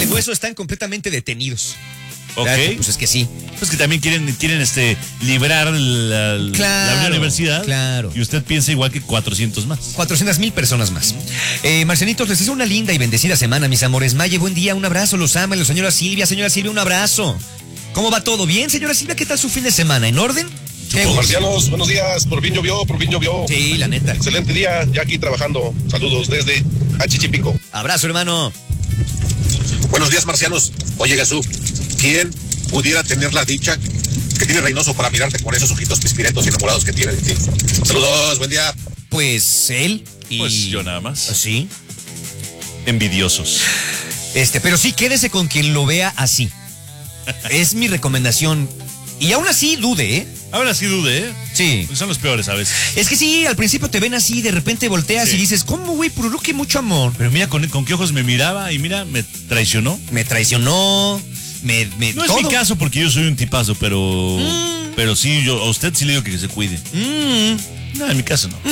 hueso están completamente detenidos. Ok. Pues es que sí. Pues que también quieren librar la universidad. Claro. Y usted piensa igual que 400 más. 400,000 personas más. Marcelitos, les deseo una linda y bendecida semana, mis amores. Maye, buen día, un abrazo, los ama. Señora Silvia, un abrazo. ¿Cómo va todo? ¿Bien, señora Silvia? ¿Qué tal su fin de semana? ¿En orden? Marcianos, buenos días. Por fin llovió. Sí, la neta. Excelente día, ya aquí trabajando. Saludos desde Achichipico. Abrazo, hermano. Buenos días, marcianos. Oye, Jesús, ¿quién pudiera tener la dicha que tiene Reynoso para mirarte con esos ojitos pispiretos y enamorados que tiene de ti? Saludos, buen día. Pues él y... Pues yo nada más. Sí. Envidiosos. Pero sí, quédese con quien lo vea así. Es mi recomendación. Y aún así dude, ¿eh? Ahora sí dude, ¿eh? Sí. Porque son los peores a veces. Es que sí, al principio te ven así, de repente volteas y dices, ¿cómo, güey? Pururuque, mucho amor. Pero mira con qué ojos me miraba y mira, me traicionó. Me traicionó, No todo. es mi caso porque yo soy un tipazo, pero sí, yo a usted sí le digo que se cuide. No, en mi caso no.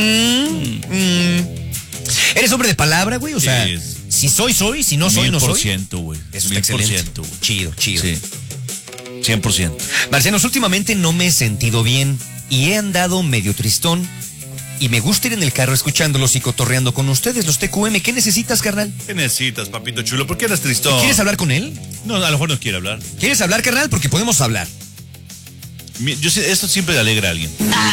¿Eres hombre de palabra, güey? O sea, si soy, si no soy, no soy. 100%, güey. Eso está excelente. Güey. Chido. Sí. 100%. Marcianos, últimamente no me he sentido bien y he andado medio tristón y me gusta ir en el carro escuchándolos y cotorreando con ustedes, los TQM. ¿Qué necesitas, carnal? ¿Qué necesitas, papito chulo? ¿Por qué eres tristón? ¿Quieres hablar con él? No, a lo mejor no quiere hablar. ¿Quieres hablar, carnal? Porque podemos hablar. Esto siempre le alegra a alguien.